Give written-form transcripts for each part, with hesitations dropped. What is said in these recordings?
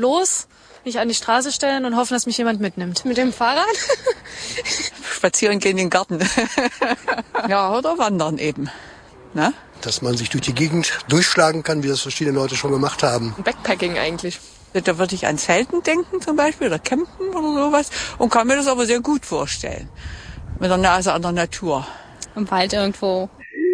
los, mich an die Straße stellen und hoffen, dass mich jemand mitnimmt. Mit dem Fahrrad? Spazieren gehen in den Garten. Ja, oder wandern eben. Ne? Dass man sich durch die Gegend durchschlagen kann, wie das verschiedene Leute schon gemacht haben. Backpacking eigentlich. Da würde ich an Zelten denken zum Beispiel oder Campen oder sowas und kann mir das aber sehr gut vorstellen. Mit der Nase an der Natur. Im Wald irgendwo.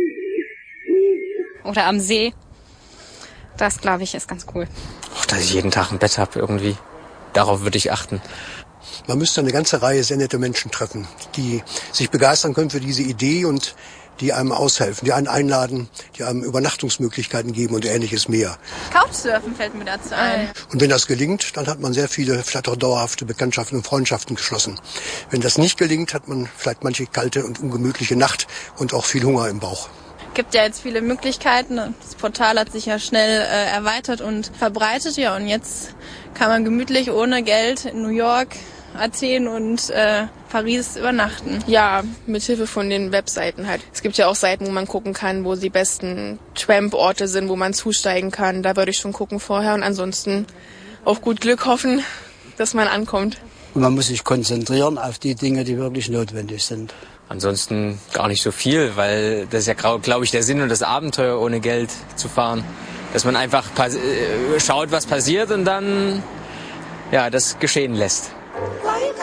Oder am See. Das, glaube ich, ist ganz cool. Dass ich jeden Tag ein Bett habe irgendwie. Darauf würde ich achten. Man müsste eine ganze Reihe sehr nette Menschen treffen, die sich begeistern können für diese Idee und die einem aushelfen, die einen einladen, die einem Übernachtungsmöglichkeiten geben und ähnliches mehr. Couchsurfen fällt mir dazu ein. Und wenn das gelingt, dann hat man sehr viele, vielleicht auch dauerhafte Bekanntschaften und Freundschaften geschlossen. Wenn das nicht gelingt, hat man vielleicht manche kalte und ungemütliche Nacht und auch viel Hunger im Bauch. Es gibt ja jetzt viele Möglichkeiten. Das Portal hat sich ja schnell erweitert und verbreitet. Ja, und jetzt kann man gemütlich ohne Geld in New York, Athen und Paris übernachten. Ja, mit Hilfe von den Webseiten halt. Es gibt ja auch Seiten, wo man gucken kann, wo die besten Tramp-Orte sind, wo man zusteigen kann. Da würde ich schon gucken vorher und ansonsten auf gut Glück hoffen, dass man ankommt. Und man muss sich konzentrieren auf die Dinge, die wirklich notwendig sind. Ansonsten gar nicht so viel, weil das ist ja, glaube ich, der Sinn und das Abenteuer, ohne Geld zu fahren. Dass man einfach schaut, was passiert und dann ja das geschehen lässt.